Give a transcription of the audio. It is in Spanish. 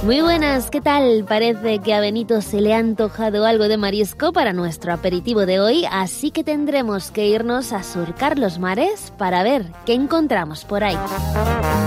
Muy buenas, ¿qué tal? Parece que a Benito se le ha antojado algo de marisco para nuestro aperitivo de hoy, así que tendremos que irnos a surcar los mares para ver qué encontramos por ahí.